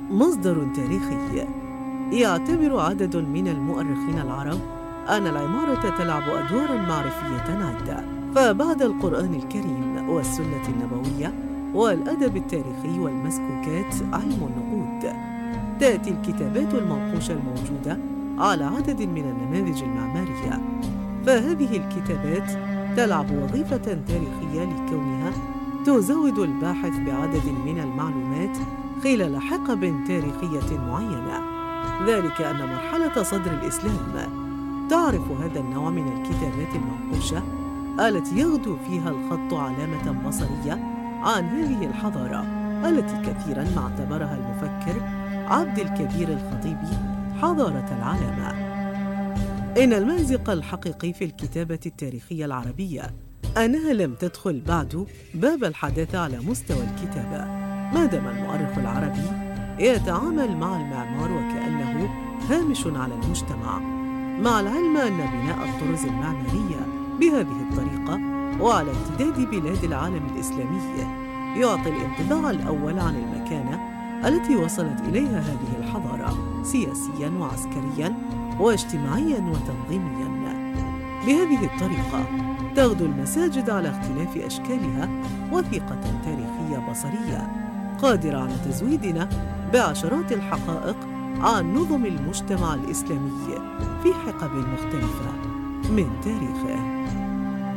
مصدر تاريخي. يعتبر عدد من المؤرخين العرب أن العمارة تلعب أدواراً معرفية عدة، فبعد القرآن الكريم والسنة النبوية والأدب التاريخي والمسكوكات علم النقود، تأتي الكتابات المنقوشة الموجودة على عدد من النماذج المعمارية، فهذه الكتابات تلعب وظيفة تاريخية لكونها تزود الباحث بعدد من المعلومات خلال حقب تاريخية معينة، ذلك أن مرحلة صدر الإسلام تعرف هذا النوع من الكتابات المنقوشة التي يغدو فيها الخط علامة بصرية عن هذه الحضارة التي كثيراً ما اعتبرها المفكر عبد الكبير الخطيبي حضارة العلامة. إن المأزق الحقيقي في الكتابة التاريخية العربية أنها لم تدخل بعد باب الحداثة على مستوى الكتابة، ما دام المؤرخ العربي يتعامل مع المعمار وكأنه هامش على المجتمع، مع العلم أن بناء الطرز المعمارية بهذه الطريقة وعلى امتداد بلاد العالم الإسلامي يعطي الانطباع الأول عن المكانة التي وصلت إليها هذه الحضارة سياسياً وعسكرياً واجتماعياً وتنظيمياً. بهذه الطريقة تغدو المساجد على اختلاف أشكالها وثيقة تاريخية بصرية قادرة على تزويدنا بعشرات الحقائق عن نظم المجتمع الإسلامي في حقب مختلفة من تاريخه.